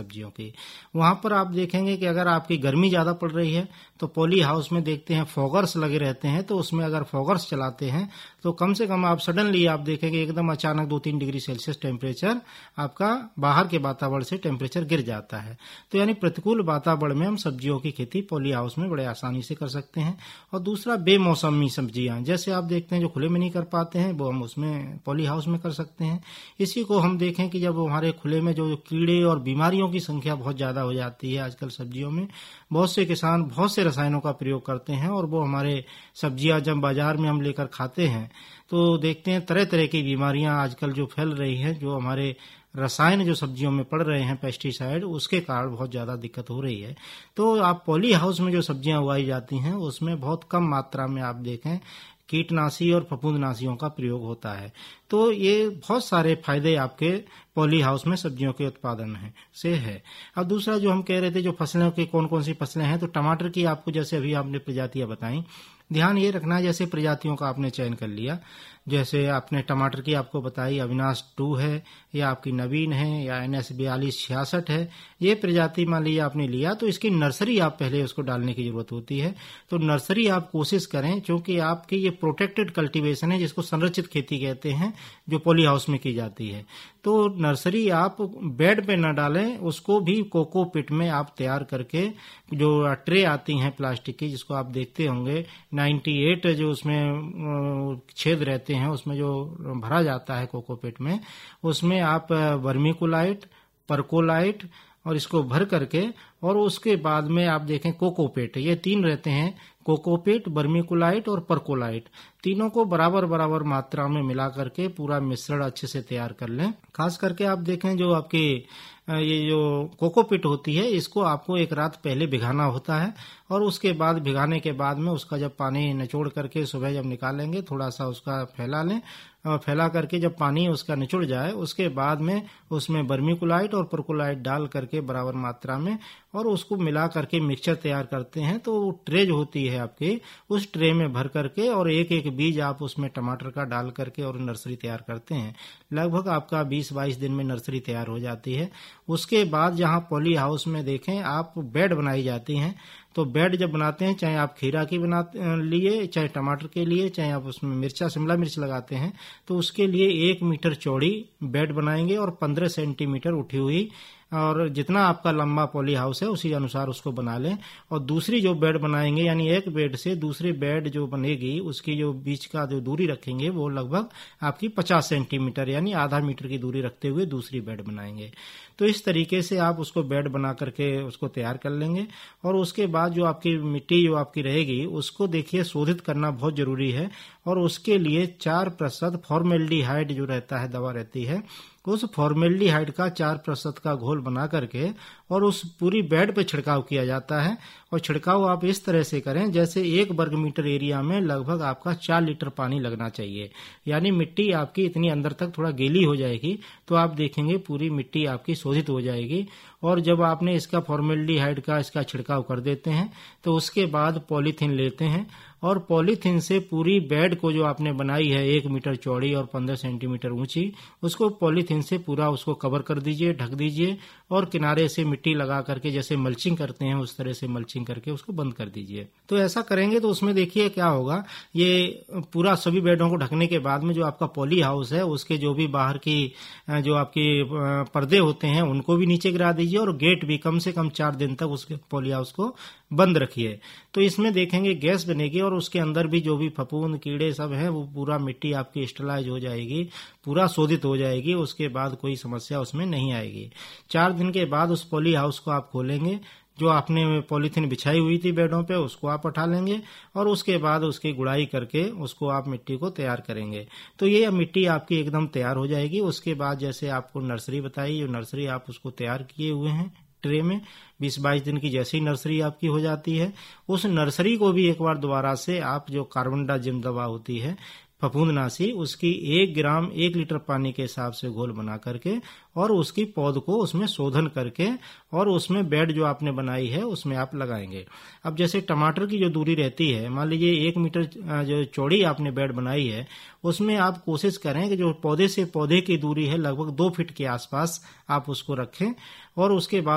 सब्जियों की। वहां पर आप देखेंगे कि अगर आपकी गर्मी ज्यादा पड़ रही है तो पॉली हाउस में देखते हैं फॉगर्स लगे रहते हैं, तो उसमें अगर फॉगर्स चलाते हैं तो कम से कम आप सडनली आप देखेंगे एकदम अचानक 2-3 डिग्री सेल्सियस टेम्परेचर आपका बाहर के वातावरण से टेम्परेचर गिर जाता है। तो यानी प्रतिकूल वातावरण में हम सब्जियों की खेती पॉली हाउस में बड़े आसानी से कर सकते हैं। और दूसरा, बेमौसमी सब्जियां जैसे आप देखते हैं जो खुले में नहीं कर पाते हैं वो हम उसमें पॉली हाउस में कर सकते हैं। इसी को हम देखें कि जब हमारे खुले में जो कीड़े और बीमारियों की संख्या बहुत ज्यादा हो जाती है आजकल सब्जियों में, बहुत से किसान बहुत से रसायनों का प्रयोग करते हैं और वो हमारे सब्जियां जब बाजार में हम लेकर खाते हैं तो देखते हैं तरह तरह की बीमारियां आजकल जो फैल रही हैं, जो हमारे रसायन जो सब्जियों में पड़ रहे हैं पेस्टिसाइड, उसके कारण बहुत ज्यादा दिक्कत हो रही है। तो आप पॉली हाउस में जो सब्जियां उगाई जाती हैं उसमें बहुत कम मात्रा में आप देखें कीटनाशी और फफूंदनाशियों का प्रयोग होता है। तो ये बहुत सारे फायदे आपके पॉली हाउस में सब्जियों के उत्पादन से है। अब दूसरा जो हम कह रहे थे जो फसलों की कौन कौन सी फसलें हैं, तो टमाटर की आपको जैसे अभी आपने प्रजातियां बताई, ध्यान ये रखना जैसे प्रजातियों का आपने चयन कर लिया, जैसे आपने टमाटर की आपको बताई अविनाश 2 है या आपकी नवीन है या NS 4266 है, ये प्रजाति मान लीजिए आपने लिया तो इसकी नर्सरी आप पहले उसको डालने की जरूरत होती है। तो नर्सरी आप कोशिश करें, क्योंकि आपकी ये प्रोटेक्टेड कल्टीवेशन है जिसको संरक्षित खेती कहते हैं जो पॉली हाउस में की जाती है। तो नर्सरी आप बेड पे न डालें, उसको भी कोकोपिट में आप तैयार करके, जो ट्रे आती हैं प्लास्टिक की जिसको आप देखते होंगे 98 जो उसमें छेद रहते हैं उसमें जो भरा जाता है कोकोपिट में, उसमें आप वर्मीकुलाइट, परकोलाइट और इसको भर करके और उसके बाद में आप देखें कोकोपेट, ये 3 रहते हैं, कोकोपेट, वर्मीकुलाइट और परकोलाइट, तीनों को बराबर बराबर मात्रा में मिला करके पूरा मिश्रण अच्छे से तैयार कर लें। खास करके आप देखें जो आपकी ये जो कोकोपिट होती है इसको आपको एक रात पहले भिगाना होता है और उसके बाद भिगाने के बाद में उसका जब पानी निचोड़ करके सुबह जब निकालेंगे थोड़ा सा उसका फैला लें और फैला करके जब पानी उसका निचुड़ जाए उसके बाद में उसमें वर्मीकुलाइट और परकोलाइट डाल करके बराबर मात्रा में और उसको मिला करके मिक्सचर तैयार करते हैं। तो ट्रे जो होती है आपकी उस ट्रे में भर करके और एक एक बीज आप उसमें टमाटर का डाल करके और नर्सरी तैयार करते हैं। लगभग आपका 20-22 दिन में नर्सरी तैयार हो जाती है। उसके बाद जहां पॉली हाउस में देखें आप बेड बनाई जाती हैं, तो बेड जब बनाते हैं चाहे आप खीरा की बनाते लिए, चाहे टमाटर के लिए, चाहे आप उसमें मिर्चा शिमला मिर्च लगाते हैं, तो उसके लिए 1 मीटर चौड़ी बेड बनाएंगे और 15 सेंटीमीटर उठी हुई, और जितना आपका लंबा पॉली हाउस है उसी अनुसार उसको बना लें। और दूसरी जो बेड बनाएंगे यानी एक बेड से दूसरी बेड जो बनेगी उसकी जो बीच का जो दूरी रखेंगे वो लगभग आपकी 50 सेंटीमीटर यानी आधा मीटर की दूरी रखते हुए दूसरी बेड बनाएंगे। तो इस तरीके से आप उसको बेड बना करके उसको तैयार कर लेंगे। और उसके बाद जो आपकी मिट्टी जो आपकी रहेगी उसको देखिए शोधित करना बहुत जरूरी है, और उसके लिए 4% फॉर्मेल्डिहाइड जो रहता है दवा रहती है, उस फॉर्मेल्डिहाइड का 4% का घोल बना करके और उस पूरी बेड पे छिड़काव किया जाता है। और छिड़काव आप इस तरह से करें जैसे 1 वर्ग मीटर एरिया में लगभग आपका 4 लीटर पानी लगना चाहिए, यानी मिट्टी आपकी इतनी अंदर तक थोड़ा गीली हो जाएगी तो आप देखेंगे पूरी मिट्टी आपकी शोधित हो जाएगी। और जब आपने इसका फॉर्मेल्डिहाइड का इसका छिड़काव कर देते हैं तो उसके बाद पॉलीथीन लेते हैं और पॉलीथीन से पूरी बेड को जो आपने बनाई है 1 मीटर चौड़ी और 15 सेंटीमीटर ऊंची, उसको पॉलीथीन से पूरा उसको कवर कर दीजिए, ढक दीजिए और किनारे से मिट्टी लगा करके जैसे मल्चिंग करते हैं उस तरह से मल्चिंग करके उसको बंद कर दीजिए। तो ऐसा करेंगे तो उसमें देखिए क्या होगा, ये पूरा सभी बेडों को ढकने के बाद में जो आपका पॉली हाउस है उसके जो भी बाहर की जो आपकी पर्दे होते हैं उनको भी नीचे गिरा दीजिए और गेट भी कम से कम 4 दिन तक उसके पॉली हाउस को बंद रखिए। तो इसमें देखेंगे गैस बनेगी और उसके अंदर भी जो भी फफूंद कीड़े सब हैं वो पूरा मिट्टी आपकी स्टेलाइज हो जाएगी, पूरा शोधित हो जाएगी, उसके बाद कोई समस्या उसमें नहीं आएगी। 4 दिन के बाद उस पॉली हाउस को आप खोलेंगे, जो आपने पॉलीथीन बिछाई हुई थी बेडों पे उसको आप उठा लेंगे और उसके बाद उसकी गुड़ाई करके उसको आप मिट्टी को तैयार करेंगे। तो ये मिट्टी आपकी एकदम तैयार हो जाएगी। उसके बाद जैसे आपको नर्सरी बताई, जो नर्सरी आप उसको तैयार किए हुए हैं ट्रे में 20-22 दिन की जैसी नर्सरी आपकी हो जाती है, उस नर्सरी को भी एक बार दोबारा से आप जो कार्बनडाजिम दवा होती है फफूंदनाशी, उसकी 1 ग्राम 1 लीटर पानी के हिसाब से घोल बना करके और उसकी पौध को उसमें शोधन करके और उसमें बेड जो आपने बनाई है उसमें आप लगाएंगे। अब जैसे टमाटर की जो दूरी रहती है, मान लीजिए 1 मीटर जो चौड़ी आपने बेड बनाई है उसमें आप कोशिश करें कि जो पौधे से पौधे की दूरी है लगभग 2 फीट के आसपास आप उसको रखें और उसके बाद